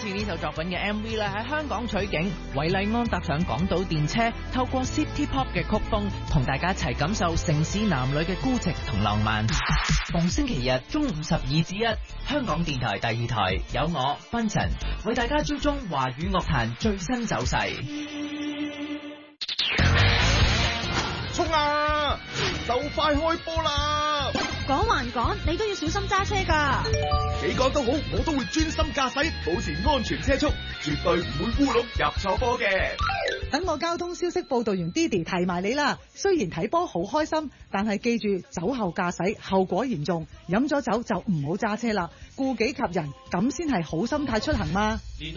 次呢首作品嘅 MV 咧喺香港取景，韋禮安搭上港島電車，透過 City Pop 嘅曲風，同大家一齊感受城市男女嘅孤寂同浪漫。逢星期日中午12至1，香港電台第2台有我賓晨為大家追蹤華語樂壇最新走勢。 衝啊！就快開波啦！ 講還講，你都要小心揸車㗎。 幾講都好，我都會專心駕駛，保持安全車速，絕對唔會烏龍入錯波嘅。 等我交通消息報導員 Didi 提埋你啦。雖然睇波好開心，但係記住酒後駕駛後果嚴重，飲咗酒就唔好揸車啦，顧己及人，咁先係好心態出行嘛。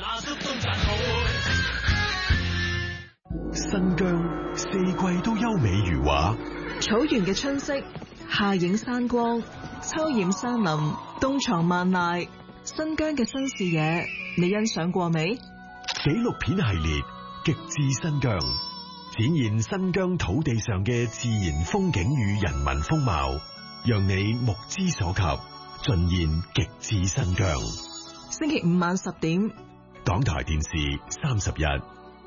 新疆四季都優美如畫， 草原嘅春色，夏映山光，秋染山林，冬藏萬籟。新疆嘅新視野，你欣賞過未？ 紀錄片系列《極致新疆》，展現新疆土地上嘅自然風景與人文風貌，讓你目之所及，盡現極致新疆。 星期五晚10點， 港台電視31。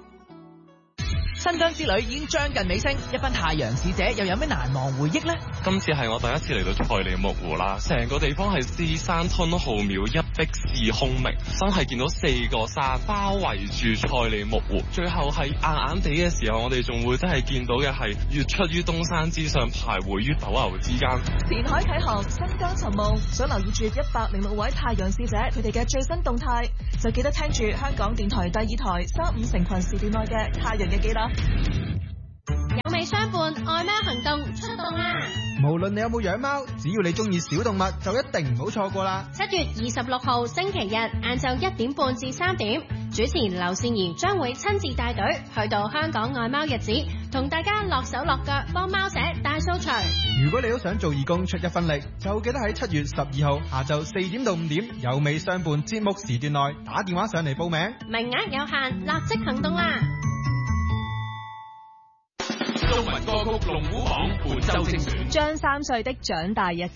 新疆之旅已經將近尾聲，一班太陽使者又有咩難忘回憶呢？ 今次係我第一次嚟到賽里木湖啦，成個地方係屍山吞號渺，一壁是空明，真係見到4個山包圍住賽里木湖。最後係硬硬地嘅時候，我哋仲會真係見到嘅係月出於東山之上，徘徊於斗牛之間。 填海啟航，新疆尋夢，想留意住106位太陽使者佢哋嘅最新動態，就記得聽住香港電台第2台3-5成群時段內嘅太陽日記啦。 有味相伴，愛貓行動出動啦！ 無論你有冇養貓，只要你中意小動物，就一定唔好錯過啦 ！7月26號星期日晏晝1點半至3點，主持劉善儀將會親自帶隊去到香港愛貓日子，同大家落手落腳幫貓寫大掃除。 如果你都想做義工出一分力，就記得喺7月12號下晝4點到5點，有味相伴節目時段內打電話上嚟報名， 名額有限，立即行動啦！ 中文歌曲龍虎榜本周精選， 張三歲的長大日